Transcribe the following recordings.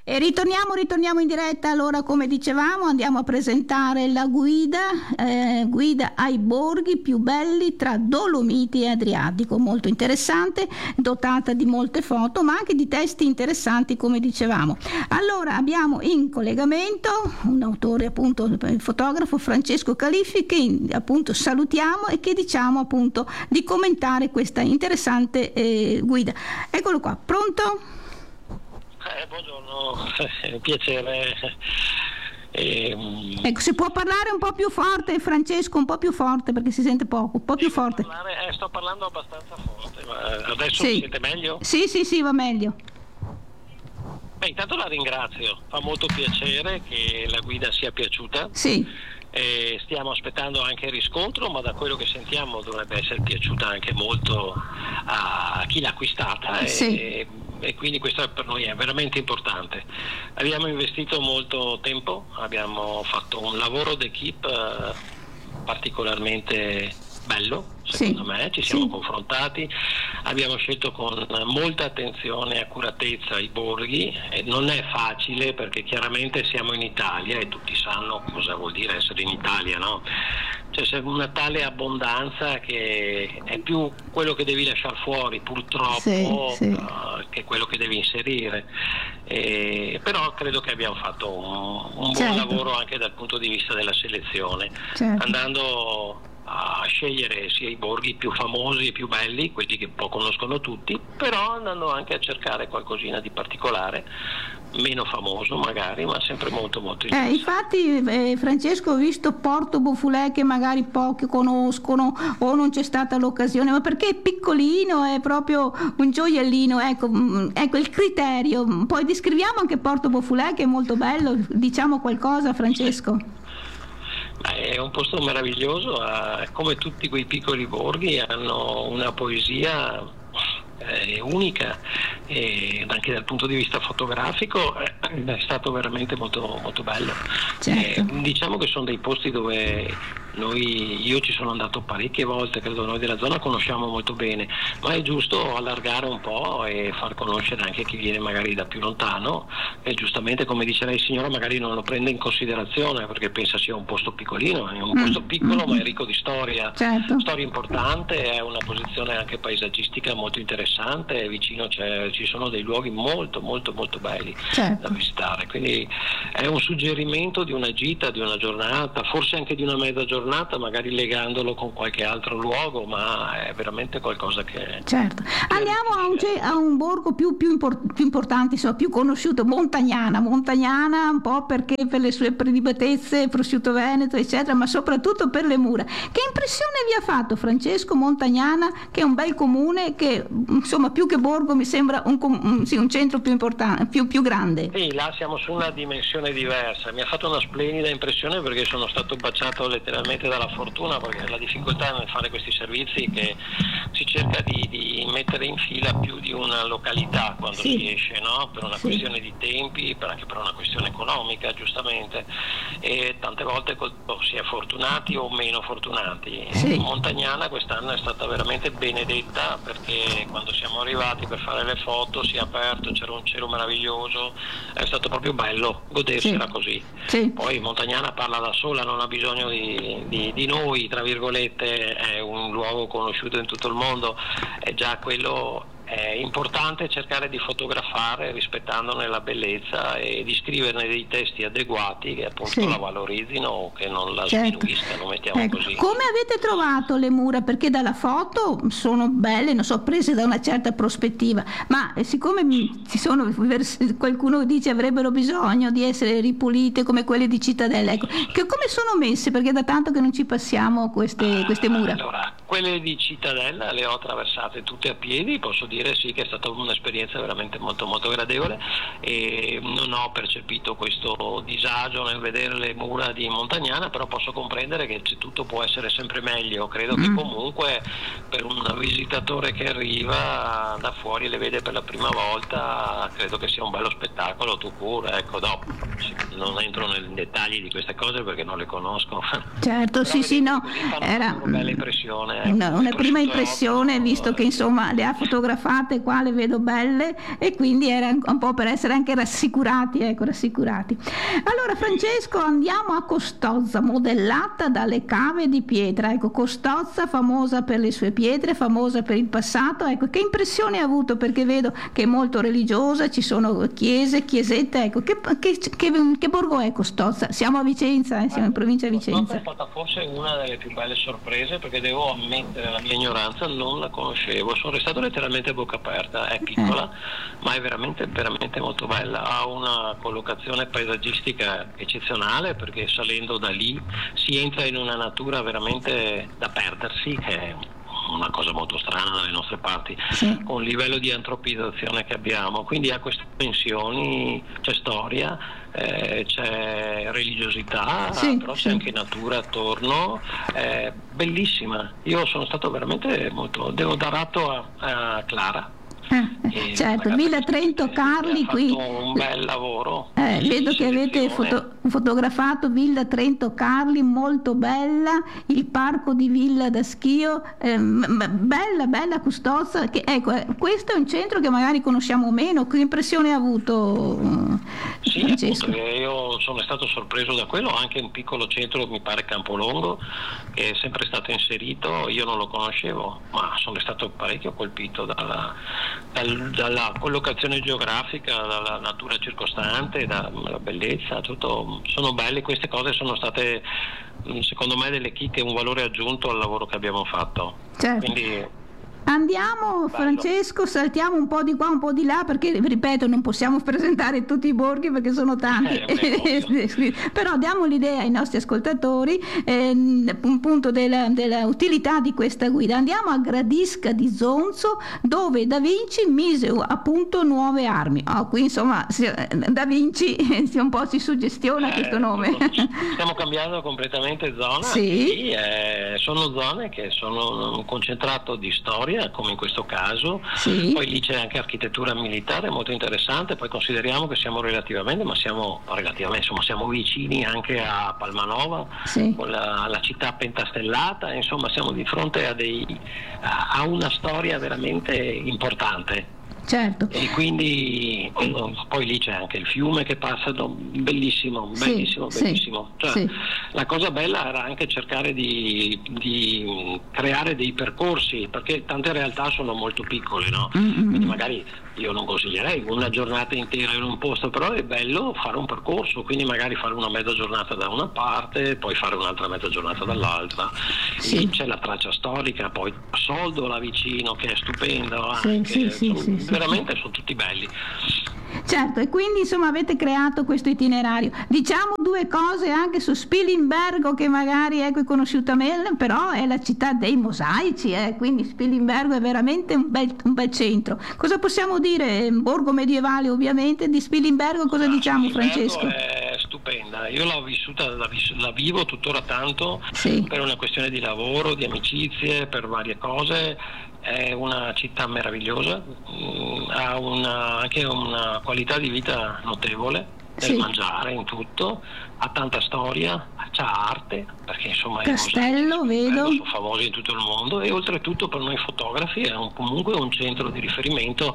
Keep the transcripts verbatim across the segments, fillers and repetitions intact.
E ritorniamo, ritorniamo in diretta. Allora, come dicevamo, andiamo a presentare la guida, eh, guida ai borghi più belli tra Dolomiti e Adriatico, molto interessante, dotata di molte foto, ma anche di testi interessanti, come dicevamo. Allora, abbiamo in collegamento un autore, appunto, il fotografo Francesco Califfi, che appunto salutiamo e che diciamo appunto di commentare questa interessante eh, guida. Eccolo qua, pronto? Eh, buongiorno, è un piacere. Eh, ecco, si può parlare un po' più forte, Francesco, un po' più forte perché si sente poco, un po' più forte. Parlare, eh, sto parlando abbastanza forte, ma adesso sì. mi sente meglio? Sì, sì, sì, va meglio. Beh, intanto la ringrazio, fa molto piacere che la guida sia piaciuta. Sì. Eh, stiamo aspettando anche il riscontro, ma da quello che sentiamo dovrebbe essere piaciuta anche molto a chi l'ha acquistata. Sì. E, e quindi questo per noi è veramente importante. Abbiamo investito molto tempo, abbiamo fatto un lavoro d'equipe eh, particolarmente bello, secondo sì. me, ci siamo sì. confrontati, abbiamo scelto con molta attenzione e accuratezza i borghi, e non è facile perché chiaramente siamo in Italia e tutti sanno cosa vuol dire essere in Italia, no? Cioè c'è una tale abbondanza che è più quello che devi lasciare fuori purtroppo sì, sì. Uh, che quello che devi inserire, e, però credo che abbiamo fatto un, un certo. buon lavoro anche dal punto di vista della selezione, certo. andando a scegliere sia i borghi più famosi e più belli, quelli che un po' conoscono tutti, però andando anche a cercare qualcosina di particolare, meno famoso magari, ma sempre molto molto interessante. Eh, infatti eh, Francesco, ho visto Porto Bofulè che magari pochi conoscono o non c'è stata l'occasione, ma perché è piccolino, è proprio un gioiellino, ecco, mh, ecco il criterio. Poi descriviamo anche Porto Bofulè che è molto bello, diciamo qualcosa, Francesco. È un posto meraviglioso, eh, come tutti quei piccoli borghi hanno una poesia eh, unica, e anche dal punto di vista fotografico eh, è stato veramente molto, molto bello. Certo. Eh, diciamo che sono dei posti dove noi, io ci sono andato parecchie volte, credo noi della zona conosciamo molto bene, ma è giusto allargare un po' e far conoscere anche chi viene magari da più lontano, e giustamente, come dice lei signora, magari non lo prende in considerazione perché pensa sia un posto piccolino, è un mm. posto piccolo ma è ricco di storia, certo. storia importante, è una posizione anche paesaggistica molto interessante, vicino c'è, ci sono dei luoghi molto molto molto belli certo. da visitare, quindi è un suggerimento di una gita, di una giornata, forse anche di una mezza giornata, magari legandolo con qualche altro luogo, ma è veramente qualcosa che... Certo. Andiamo a un, a un borgo più, più, import, più importante, insomma, più conosciuto, Montagnana. Montagnana un po' perché per le sue prelibatezze, prosciutto veneto, eccetera, ma soprattutto per le mura. Che impressione vi ha fatto, Francesco, Montagnana, che è un bel comune, che insomma più che borgo mi sembra un, un, sì, un centro più importante, più, più grande. Sì, là siamo su una dimensione diversa. Mi ha fatto una splendida impressione perché sono stato baciato letteralmente dalla fortuna, perché la difficoltà nel fare questi servizi è che si cerca di, di mettere in fila più di una località quando sì. si esce, no? Per una sì. questione di tempi, per anche per una questione economica, giustamente, e tante volte si è fortunati o meno fortunati. Sì. Montagnana quest'anno è stata veramente benedetta, perché quando siamo arrivati per fare le foto si è aperto, c'era un cielo meraviglioso, è stato proprio bello godersela sì. così. Sì. Poi Montagnana parla da sola, non ha bisogno di Di, di noi, tra virgolette, è un luogo conosciuto in tutto il mondo, è già quello. È importante cercare di fotografare rispettandone la bellezza e di scriverne dei testi adeguati che appunto sì. la valorizzino o che non la certo. sminuiscano, mettiamo ecco. così. Come avete trovato le mura? Perché dalla foto sono belle, non so, prese da una certa prospettiva, ma siccome ci sono, qualcuno dice avrebbero bisogno di essere ripulite come quelle di Cittadella, ecco, che come sono messe? Perché da tanto che non ci passiamo queste, queste mura. Allora, quelle di Cittadella le ho attraversate tutte a piedi, posso dire sì che è stata un'esperienza veramente molto molto gradevole, e non ho percepito questo disagio nel vedere le mura di Montagnana, però posso comprendere che tutto può essere sempre meglio. Credo mm. che comunque per un visitatore che arriva da fuori e le vede per la prima volta, credo che sia un bello spettacolo tout court, ecco, dopo non entro nei dettagli di queste cose perché non le conosco. Certo, sì, sì, no, era una bella impressione. Eh. Una, una prima impressione, ovvio, visto che insomma le ha fotografate qua, le vedo belle e quindi era un po' per essere anche rassicurati, ecco, rassicurati. Allora Francesco, andiamo a Custozza, modellata dalle cave di pietra. Ecco, Custozza famosa per le sue pietre, famosa per il passato. Ecco, che impressione ha avuto? Perché vedo che è molto religiosa, ci sono chiese, chiesette, ecco, che, che, che, che borgo è Custozza? Siamo a Vicenza, eh? Siamo in provincia di Vicenza. È stata forse una delle più belle sorprese, perché devo ammettere la mia ignoranza, non la conoscevo, sono restato letteralmente a bocca aperta. È piccola, eh. ma è veramente, veramente molto bella, ha una collocazione paesaggistica eccezionale, perché salendo da lì si entra in una natura veramente da perdersi, che è una cosa molto strana dalle nostre parti, sì. con il livello di antropizzazione che abbiamo, quindi ha queste dimensioni, c'è storia, eh, c'è religiosità, sì, però sì. c'è anche natura attorno, è bellissima. Io sono stato veramente molto, devo dar atto a, a Clara. Eh, certo, Villa Trento Carli, ha qui fatto un bel lavoro. Eh, vedo che avete foto, fotografato Villa Trento Carli, molto bella, il parco di Villa da Schio, eh, bella, bella Custozza. Che, ecco, questo è un centro che magari conosciamo meno. Che impressione ha avuto sì, Francesco? Appunto, io sono stato sorpreso da quello, anche un piccolo centro, mi pare Campolongo, che è sempre stato inserito, io non lo conoscevo, ma sono stato parecchio colpito dalla Dal, dalla collocazione geografica, dalla natura circostante, dalla bellezza, tutto. Sono belle queste cose, sono state secondo me delle chicche, un valore aggiunto al lavoro che abbiamo fatto. Certo. Quindi, andiamo, Francesco, saltiamo un po' di qua, un po' di là, perché ripeto non possiamo presentare tutti i borghi perché sono tanti, eh, però diamo l'idea ai nostri ascoltatori eh, un punto della, della utilità di questa guida. Andiamo a Gradisca di Zonzo, dove Da Vinci mise appunto nuove armi. Oh, qui insomma Da Vinci un po' si suggestiona eh, questo nome. Stiamo cambiando completamente zona, sì. e, eh, sono zone che sono un concentrato di storia, come in questo caso, sì. poi lì c'è anche architettura militare molto interessante, poi consideriamo che siamo relativamente, ma siamo relativamente, insomma siamo vicini anche a Palmanova, sì. con la, la città pentastellata, insomma siamo di fronte a, dei, a, a una storia veramente importante. Certo. E quindi poi lì c'è anche il fiume che passa, bellissimo, bellissimo, sì, bellissimo. Sì, cioè, sì. La cosa bella era anche cercare di, di creare dei percorsi, perché tante realtà sono molto piccole, no? Mm-hmm. Quindi magari io non consiglierei una giornata intera in un posto, però è bello fare un percorso, quindi magari fare una mezza giornata da una parte, poi fare un'altra mezza giornata dall'altra. Sì. Lì c'è la traccia storica, poi Soldo là vicino che è stupendo, anche, sì, sì, sono, sì, sì, veramente sono tutti belli. Certo, e quindi insomma avete creato questo itinerario. Diciamo due cose anche su Spilimbergo, che magari ecco, è conosciuta meno, però è la città dei mosaici, eh? Quindi Spilimbergo è veramente un bel, un bel centro. Cosa possiamo dire? Borgo medievale ovviamente, di Spilimbergo cosa ah, diciamo Spilimbergo Francesco? È stupenda, io l'ho vissuta, la, la vivo tuttora tanto, sì. per una questione di lavoro, di amicizie, per varie cose. È una città meravigliosa, ha una, anche una qualità di vita notevole nel sì. mangiare, in tutto, ha tanta storia, c'ha arte, perché insomma Castello, vedo. sono famosi in tutto il mondo, e oltretutto per noi fotografi è un, comunque un centro di riferimento,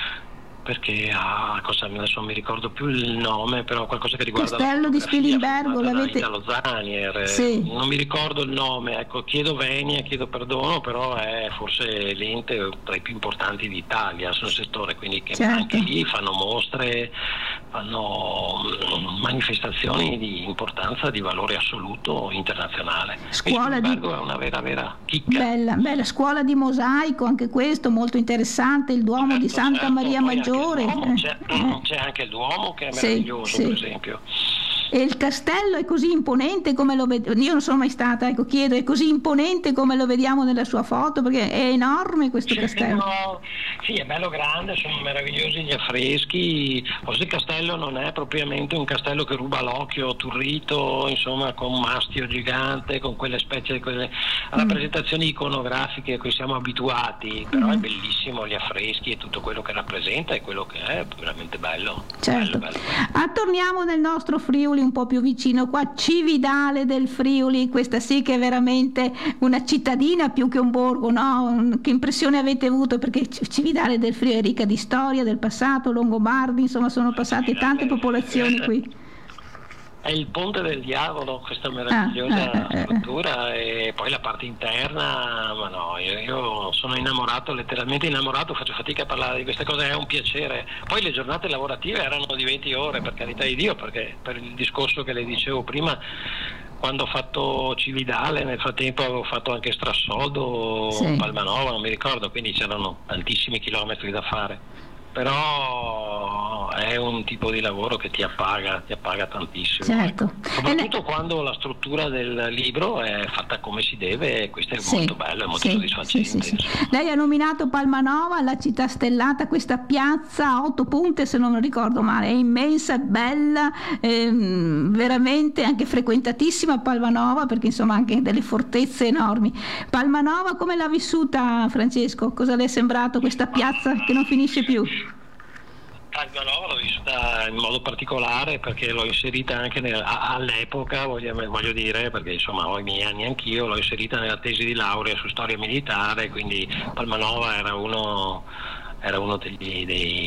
perché ha, cosa, adesso non mi ricordo più il nome, però qualcosa che riguarda Castello di Spilimbergo, l'avete... Italo Zanier, sì. non mi ricordo il nome, ecco, chiedo venia, chiedo perdono, però è forse l'ente tra i più importanti d'Italia sul settore, quindi che certo. anche lì fanno mostre, fanno manifestazioni di importanza, di valore assoluto internazionale. Scuola di... è una vera vera chicca. Bella, bella scuola di mosaico, anche questo molto interessante, il Duomo certo, di Santa certo. Maria Poi Maggiore. C'è, c'è anche il Duomo che è meraviglioso, sì, per sì. esempio. E il castello è così imponente come lo vediamo? Io non sono mai stata, ecco, chiedo, è così imponente come lo vediamo nella sua foto? Perché è enorme questo sì, castello. No, sì, è bello grande, sono meravigliosi gli affreschi. Forse il castello non è propriamente un castello che ruba l'occhio, turrito, insomma, con un mastio gigante, con quelle specie di quelle rappresentazioni mm. iconografiche a cui siamo abituati, però mm. è bellissimo, gli affreschi e tutto quello che rappresenta è quello che è veramente bello. Certo. Bello, bello, bello. Ah, torniamo nel nostro Friuli un po' più vicino, qua Cividale del Friuli, questa sì che è veramente una cittadina più che un borgo, no? Che impressione avete avuto? Perché Cividale del Friuli è ricca di storia, del passato, Longobardi, insomma sono passate tante popolazioni qui. È il Ponte del Diavolo, questa meravigliosa ah, eh, struttura, e poi la parte interna, ma no, io, io sono innamorato, letteralmente innamorato, faccio fatica a parlare di queste cose, è un piacere. Poi le giornate lavorative erano di venti ore, per carità di Dio, perché per il discorso che le dicevo prima, quando ho fatto Cividale, nel frattempo avevo fatto anche Strassodo, sì. Palmanova, non mi ricordo, quindi c'erano tantissimi chilometri da fare. Però è un tipo di lavoro che ti appaga, ti appaga tantissimo. Certo. Ecco. Soprattutto le... quando la struttura del libro è fatta come si deve, e questo è sì, molto bello, è molto sì, soddisfacente. Sì, sì, sì. Lei ha nominato Palmanova, la città stellata, questa piazza a otto punte, se non ricordo male, è immensa, è bella, ehm, veramente anche frequentatissima Palmanova, perché insomma ha anche delle fortezze enormi. Palmanova come l'ha vissuta, Francesco? Cosa le è sembrato questa piazza che non finisce più? Palmanova l'ho vissuta in modo particolare perché l'ho inserita anche nel, all'epoca, voglio, voglio dire, perché insomma ho i miei anni anch'io, l'ho inserita nella tesi di laurea su storia militare, quindi Palmanova era uno, era uno degli,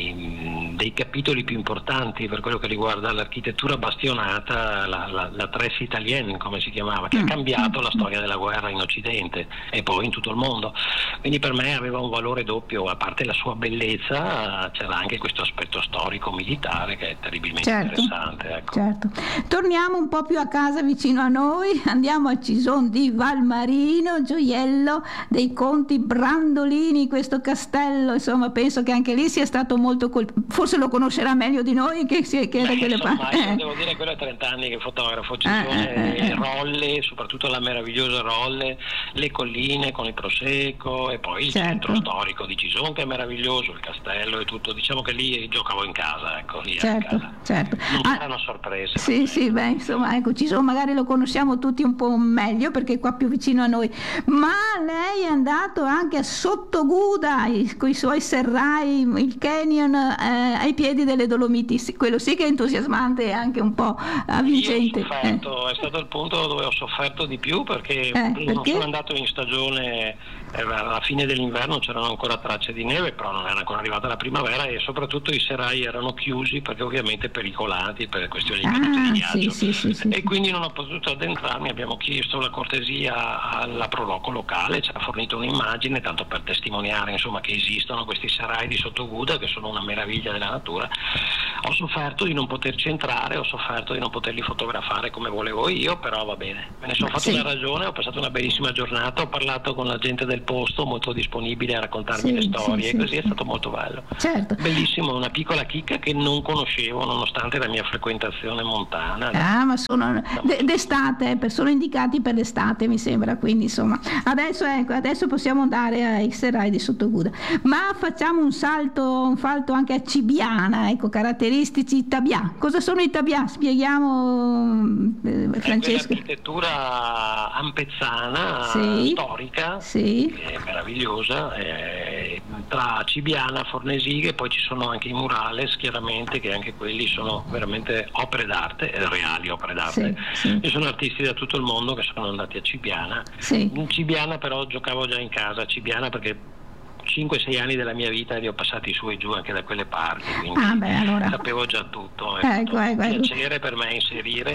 dei, dei capitoli più importanti per quello che riguarda l'architettura bastionata, la, la, la Tres Italienne, come si chiamava, che ha cambiato la storia della guerra in Occidente e poi in tutto il mondo. Quindi per me aveva un valore doppio, a parte la sua bellezza c'era anche questo aspetto storico-militare che è terribilmente certo, interessante. Ecco. Certo. Torniamo un po' più a casa vicino a noi, andiamo a Cison di Valmarino, gioiello dei conti Brandolini, questo castello, insomma penso che anche lì sia stato molto colpito, forse lo conoscerà meglio di noi che, si, che Beh, da quelle insomma, parti. Io devo dire, quello è trenta anni che fotografo Cisone, eh, eh, eh. Rolle, soprattutto la meravigliosa Rolle, le colline con il Prosecco e poi il certo. centro storico di Cison che è meraviglioso, il castello e tutto, diciamo che lì giocavo in casa, ecco, lì certo, casa. certo. Non ah, erano sorprese. Sì, sì, beh, insomma, ecco, Cison magari lo conosciamo tutti un po' meglio perché è qua più vicino a noi, ma lei è andato anche a Sottoguda con i suoi serrai, il canyon eh, ai piedi delle Dolomiti, sì, quello sì che è entusiasmante e anche un po' avvincente. Io ho sofferto, eh. È stato il punto dove ho sofferto di più perché, eh, perché? non sono andato in stagione, alla fine dell'inverno c'erano ancora tracce di neve, però non era ancora arrivata la primavera e soprattutto i serrai erano chiusi perché ovviamente pericolati per questioni di, ah, di viaggio sì, sì, sì, e sì. quindi non ho potuto addentrarmi, abbiamo chiesto la cortesia alla Proloco locale, ci ha fornito un'immagine tanto per testimoniare insomma che esistono questi serrai di Sottoguda che sono una meraviglia della natura. Ho sofferto di non poterci entrare, ho sofferto di non poterli fotografare come volevo io, però va bene, me ne sono fatto sì. una ragione, ho passato una bellissima giornata, ho parlato con la gente del posto molto disponibile a raccontarmi sì, le storie, sì, così sì, è stato molto bello. Certo. Bellissimo, una piccola chicca che non conoscevo nonostante la mia frequentazione montana. Ah, ma sono d- d'estate, sono indicati per l'estate mi sembra, quindi insomma adesso, ecco, adesso possiamo andare ai serrai di Sottoguda, ma facciamo un salto, un salto anche a Cibiana, ecco, caratteristici Tabià. Cosa sono i Tabià? Spieghiamo, eh, Francesco. È quell'architettura ampezzana, sì, storica, sì, che è meravigliosa, eh, tra Cibiana, Fornesighe, poi ci sono anche i murales, chiaramente, che anche quelli sono veramente opere d'arte, eh, reali opere d'arte. Sì, sì. Ci sono artisti da tutto il mondo che sono andati a Cibiana. Sì. In Cibiana però giocavo già in casa a Cibiana perché cinque sei anni della mia vita li ho passati su e giù anche da quelle parti, quindi ah, beh, allora. sapevo già tutto. È ecco, stato ecco, un ecco. piacere per me inserire,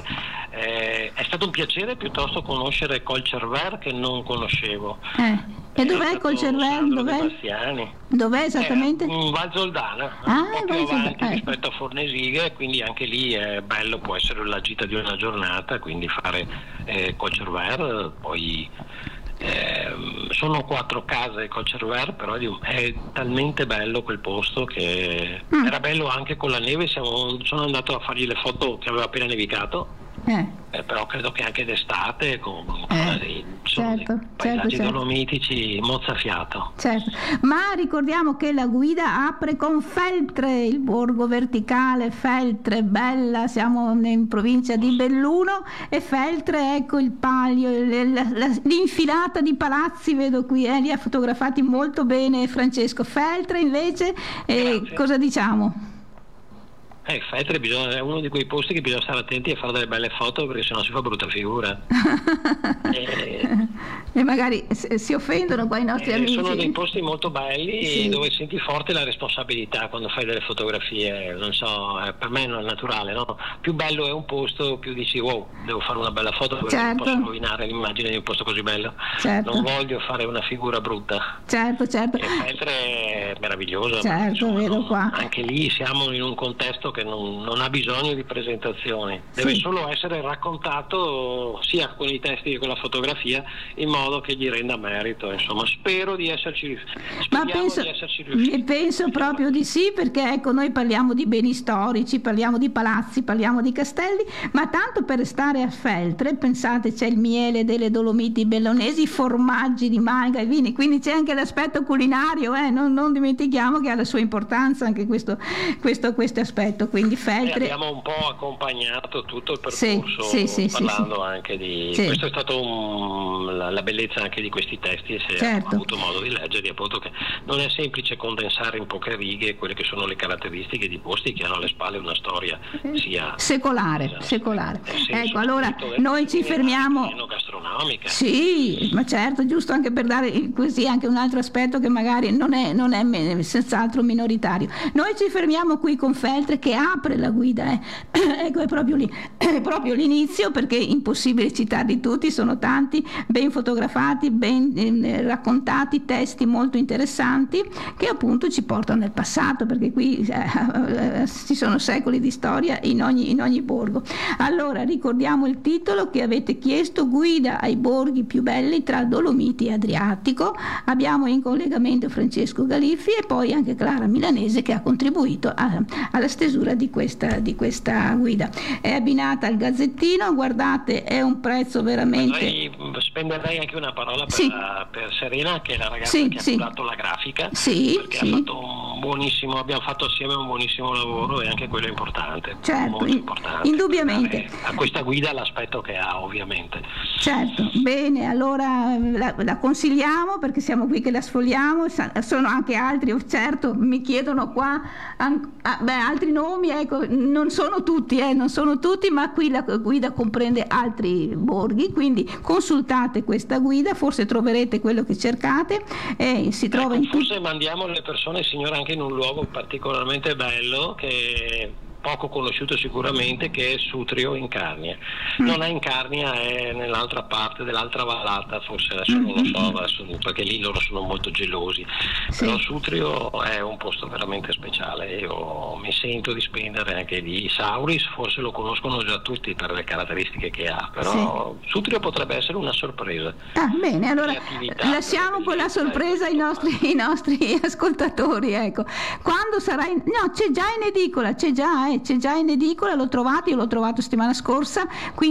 eh, è stato un piacere piuttosto conoscere Colcerver che non conoscevo. Eh. E dov'è Colcerver? Dov'è? Dov'è esattamente? Eh, in Val Zoldana, ah, un po' più avanti eh. rispetto a Fornesighe, quindi anche lì è bello, può essere la gita di una giornata, quindi fare eh, Colcerver, poi Eh, sono quattro case col Cerver, però è, di un, è talmente bello quel posto che mm. era bello anche con la neve. Siamo, sono andato a fargli le foto che aveva appena nevicato. Eh. Eh, però credo che anche d'estate con, eh, sono certo, dei paesaggi certo, dolomitici mozzafiato. Certo, ma ricordiamo che la guida apre con Feltre, il borgo verticale Feltre, bella, siamo in provincia di Belluno e Feltre, ecco il palio, l'infilata di palazzi, vedo qui, eh, li ha fotografati molto bene Francesco. Feltre invece, eh, cosa diciamo? Eh, Feltre bisogna, è uno di quei posti che bisogna stare attenti a fare delle belle foto, perché sennò si fa brutta figura. e... e magari si offendono qua i nostri eh, amici. Sono dei posti molto belli, sì. dove senti forte la responsabilità quando fai delle fotografie. Non so, eh, per me non è naturale, no? Più bello è un posto, più dici wow, devo fare una bella foto, perché certo. non posso rovinare l'immagine di un posto così bello. Certo. Non voglio fare una figura brutta. Certo, certo. E Feltre è meravigliosa. Certo, insomma, vedo qua. Anche lì siamo in un contesto che non, non ha bisogno di presentazioni, deve sì. solo essere raccontato sia con i testi che con la fotografia, in modo che gli renda merito. Insomma, spero di esserci, ma penso, di esserci riusciti. Penso proprio di sì, perché ecco, noi parliamo di beni storici, parliamo di palazzi, parliamo di castelli, ma tanto per stare a Feltre, pensate, c'è il miele delle Dolomiti bellonesi, i formaggi di malga e vini, quindi c'è anche l'aspetto culinario, eh? non, non dimentichiamo che ha la sua importanza anche questo, questo, questo aspetto, quindi Feltre. E abbiamo un po' accompagnato tutto il percorso, sì, sì, parlando sì, anche di sì. questo è stato un, la, la bellezza anche di questi testi, e se certo. ho avuto modo di leggerli, appunto, che non è semplice condensare in poche righe quelle che sono le caratteristiche di posti che hanno alle spalle una storia sia secolare, esatto, secolare. Ecco, allora del, noi ci fermiamo gastronomica. Sì, ma certo, giusto, anche per dare così anche un altro aspetto che magari non è, non è senz'altro minoritario. Noi ci fermiamo qui con Feltre che apre la guida, eh. ecco, è proprio lì, è proprio l'inizio, perché è impossibile citarli tutti, sono tanti, ben fotografati, ben eh, raccontati, testi molto interessanti che appunto ci portano nel passato, perché qui eh, eh, ci sono secoli di storia in ogni, in ogni borgo. Allora ricordiamo il titolo che avete chiesto: Guida ai borghi più belli tra Dolomiti e Adriatico. Abbiamo in collegamento Francesco Galiffi e poi anche Clara Milanese, che ha contribuito a, alla stesura di questa, di questa guida. È abbinata al Gazzettino, guardate, è un prezzo veramente. Vorrei spenderei anche una parola per, sì. la, per Serena, che è la ragazza sì, che sì. ha curato la grafica, sì, perché sì. ha fatto un buonissimo, abbiamo fatto assieme un buonissimo lavoro, e anche quello è importante, certo, molto importante, indubbiamente. A questa guida l'aspetto che ha, ovviamente. Certo, bene, allora la, la consigliamo, perché siamo qui che la sfogliamo. Sono anche altri, certo, mi chiedono qua an, ah, beh, altri nomi, ecco, non sono tutti, eh, non sono tutti, ma qui la guida comprende altri borghi, quindi consultate questa guida, forse troverete quello che cercate, e si trova ecco, in tutti. Forse mandiamo le persone, signora, anche in un luogo particolarmente bello, che poco conosciuto sicuramente, che è Sutrio in Carnia. Non è in Carnia, è nell'altra parte dell'altra vallata, forse adesso non lo so, adesso, perché lì loro sono molto gelosi, sì. Però Sutrio è un posto veramente speciale. Io mi sento di spendere anche di Sauris, forse lo conoscono già tutti per le caratteristiche che ha, però sì. Sutrio potrebbe essere una sorpresa. Ah, bene, allora lasciamo quella sorpresa ai nostri, ai nostri ascoltatori, ecco. Quando sarà in... no, c'è già in edicola, c'è già, eh. c'è già in edicola, l'ho trovato, io l'ho trovato settimana scorsa, quindi